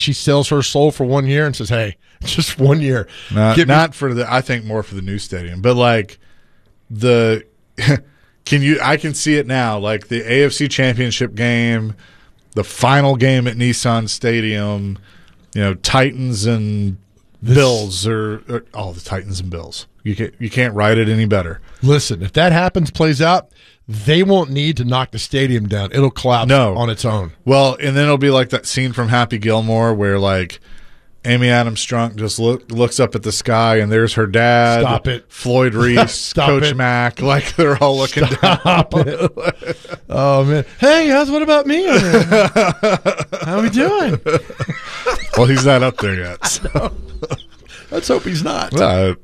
she sells her soul for 1 year and says, "Hey, just 1 year." Not for the. I think more for the new stadium, but like the. I can see it now, like the AFC Championship game, the final game at Nissan Stadium. Titans and Bills or the Titans and Bills. You can't write it any better. Listen, if that happens, plays out, they won't need to knock the stadium down. It'll collapse on its own. Well, and then it'll be like that scene from Happy Gilmore where like Amy Adams Strunk just looks up at the sky and there's her dad. Stop it. Floyd Reese, Coach Mack, like they're all looking down. It. Oh man. Hey guys, what about me? How are we doing? Well, he's not up there yet. So. Let's hope he's not.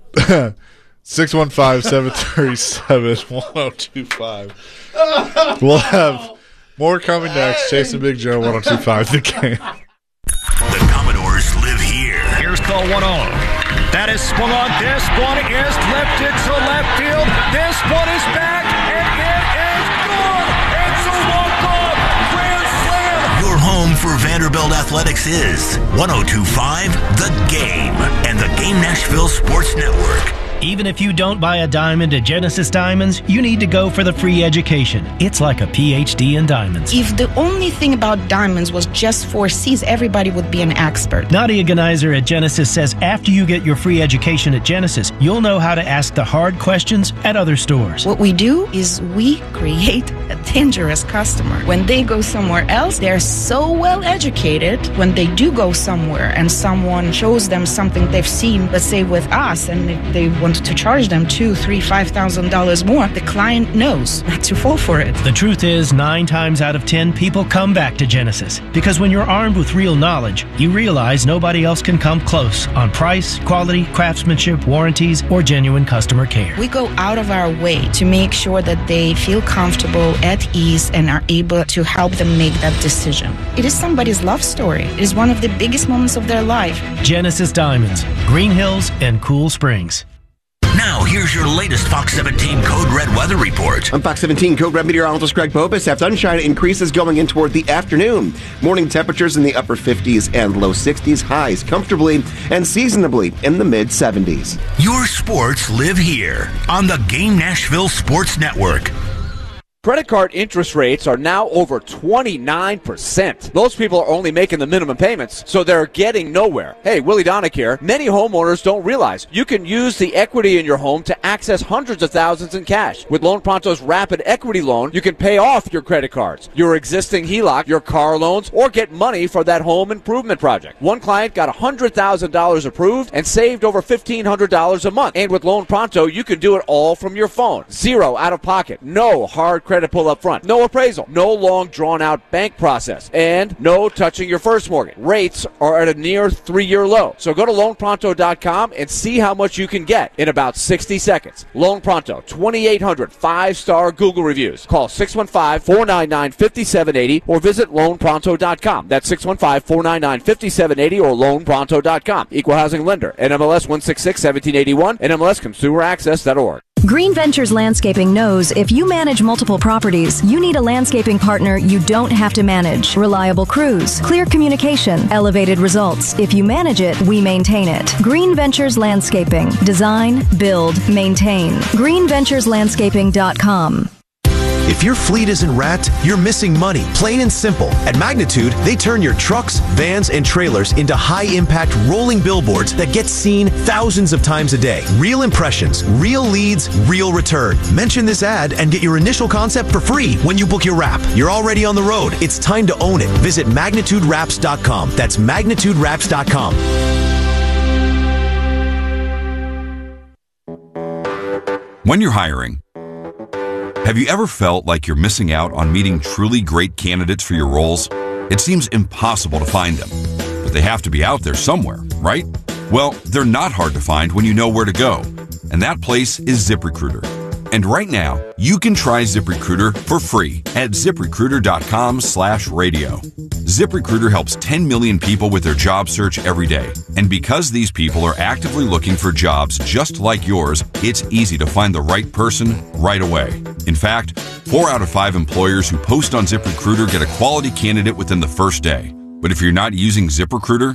615-737-1025. We'll have more coming next. Jason Big Joe, 1025 The Game. The Commodores live here. Here's the 1-0. That is swung on. This one is lifted to left field. This one is back, and it is good. It's a walk-off grand slam. Your home for Vanderbilt Athletics is 1025 The Game and the Game Nashville Sports Network. Even if you don't buy a diamond at Genesis Diamonds, you need to go for the free education. It's like a PhD in diamonds. If the only thing about diamonds was just 4 C's, everybody would be an expert. Nadia Ganizer at Genesis says after you get your free education at Genesis, you'll know how to ask the hard questions at other stores. What we do is we create a dangerous customer. When they go somewhere else, they're so well educated. When they do go somewhere and someone shows them something they've seen, let's say with us, and they want to charge them $2,000, $3,000, $5,000 more, the client knows not to fall for it. The truth is, 9 times out of 10, people come back to Genesis. Because when you're armed with real knowledge, you realize nobody else can come close on price, quality, craftsmanship, warranties, or genuine customer care. We go out of our way to make sure that they feel comfortable, at ease, and are able to help them make that decision. It is somebody's love story. It is one of the biggest moments of their life. Genesis Diamonds, Green Hills, and Cool Springs. Now, here's your latest Fox 17 Code Red weather report. I'm Fox 17 Code Red meteorologist Greg Bobus. Have sunshine increases going in toward the afternoon. Morning temperatures in the upper 50s and low 60s. Highs comfortably and seasonably in the mid 70s. Your sports live here on the Game Nashville Sports Network. Credit card interest rates are now over 29%. Most people are only making the minimum payments, so they're getting nowhere. Hey, Willie Donick here. Many homeowners don't realize you can use the equity in your home to access hundreds of thousands in cash. With Loan Pronto's Rapid Equity Loan, you can pay off your credit cards, your existing HELOC, your car loans, or get money for that home improvement project. One client got $100,000 approved and saved over $1,500 a month. And with Loan Pronto, you can do it all from your phone. Zero out of pocket. No hard credit pull up front. No appraisal. No long drawn-out bank process. And no touching your first mortgage. Rates are at a near 3-year low. So go to loanpronto.com and see how much you can get in about 60 seconds. Loan Pronto, 2,800 5-star Google reviews. Call 615-499-5780 or visit loanpronto.com. That's 615-499-5780 or loanpronto.com. Equal housing lender. NMLS 166-1781. NMLSconsumeraccess.org. Green Ventures Landscaping knows if you manage multiple properties, you need a landscaping partner you don't have to manage. Reliable crews, clear communication, elevated results. If you manage it, we maintain it. Green Ventures Landscaping. Design, build, maintain. GreenVenturesLandscaping.com. If your fleet isn't wrapped, you're missing money, plain and simple. At Magnitude, they turn your trucks, vans, and trailers into high-impact rolling billboards that get seen thousands of times a day. Real impressions, real leads, real return. Mention this ad and get your initial concept for free when you book your wrap. You're already on the road. It's time to own it. Visit MagnitudeWraps.com. That's MagnitudeWraps.com. When you're hiring, have you ever felt like you're missing out on meeting truly great candidates for your roles? It seems impossible to find them, but they have to be out there somewhere, right? Well, they're not hard to find when you know where to go, and that place is ZipRecruiter. And right now, you can try ZipRecruiter for free at ZipRecruiter.com/radio. ZipRecruiter helps 10 million people with their job search every day. And because these people are actively looking for jobs just like yours, it's easy to find the right person right away. In fact, 4 out of 5 employers who post on ZipRecruiter get a quality candidate within the first day. But if you're not using ZipRecruiter,